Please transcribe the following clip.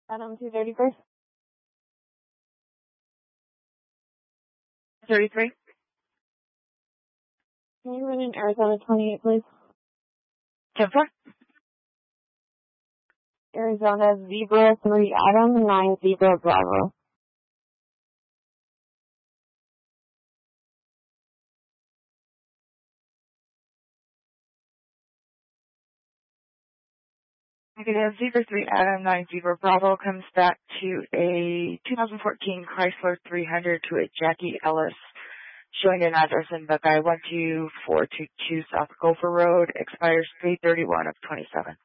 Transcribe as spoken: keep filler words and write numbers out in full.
Adam two thirty-three. thirty-three. Can you run in Arizona twenty-eight, please? ten four. Arizona Zebra three Adam, nine Zebra Bravo. Negative. Zebra three Adam, nine Zebra Bravo comes back to a two thousand fourteen Chrysler three hundred to a Jackie Ellis, showing an address in Buckeye one two four two two South Gopher Road, expires three thirty-one of twenty-seven.